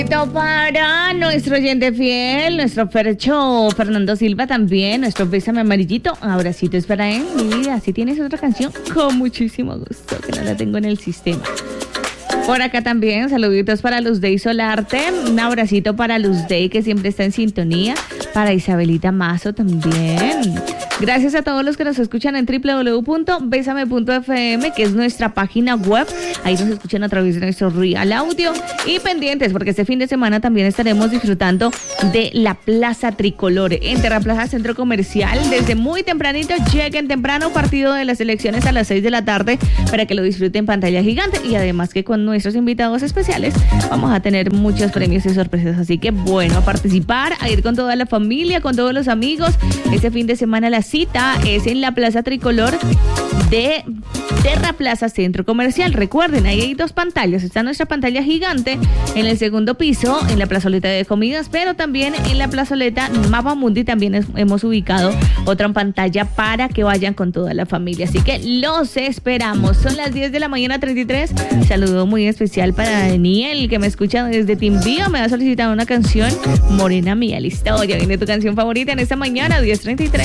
Para nuestro oyente fiel, nuestro Fercho Fernando Silva también, nuestro Bésame Amarillito, abracito es para él, mi vida. Si tienes otra canción, con muchísimo gusto, que no la tengo en el sistema. Por acá también, saluditos para Luz Day Solarte, un abracito para Luz Day que siempre está en sintonía, para Isabelita Mazo también. Gracias a todos los que nos escuchan en www.besame.fm, que es nuestra página web. Ahí nos escuchan a través de nuestro Real Audio. Y pendientes, porque este fin de semana también estaremos disfrutando de la Plaza Tricolor en Terraplaza Centro Comercial. Desde muy tempranito, lleguen temprano, partido de las elecciones a las 6 de la tarde, para que lo disfruten en pantalla gigante. Y además que con nuestros invitados especiales vamos a tener muchos premios y sorpresas. Así que bueno, a participar, a ir con toda la familia, con todos los amigos. Este fin de semana la cita es en la Plaza Tricolor de Terraplaza Centro Comercial. Recuerden, ahí hay dos pantallas. Está nuestra pantalla gigante en el segundo piso, en la plazoleta de comidas, pero también en la plazoleta Mapa Mundi también hemos ubicado otra pantalla para que vayan con toda la familia. Así que los esperamos. Son las 10 de la mañana 33. Saludo muy especial para Daniel, que me escucha desde Timbío. Me va a solicitar una canción, Morena Mía. Listo, ya viene tu canción favorita en esta mañana, 10:33.